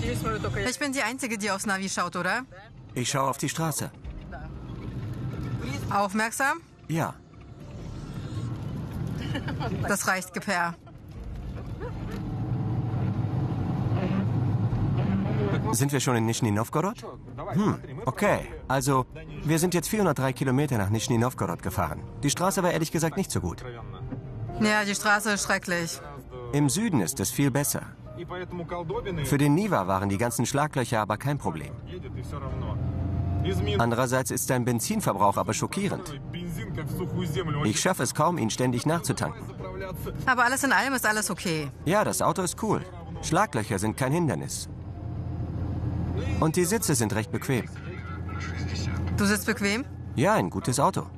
Ich bin die Einzige, die aufs Navi schaut, oder? Ich schaue auf die Straße. Aufmerksam? Ja. Das reicht, Gepär. Sind wir schon in Nischni Nowgorod? Okay. Also, wir sind jetzt 403 Kilometer nach Nischni Nowgorod gefahren. Die Straße war ehrlich gesagt nicht so gut. Ja, die Straße ist schrecklich. Im Süden ist es viel besser. Für den Niva waren die ganzen Schlaglöcher aber kein Problem. Andererseits ist sein Benzinverbrauch aber schockierend. Ich schaffe es kaum, ihn ständig nachzutanken. Aber alles in allem ist alles okay. Ja, das Auto ist cool. Schlaglöcher sind kein Hindernis. Und die Sitze sind recht bequem. Du sitzt bequem? Ja, ein gutes Auto.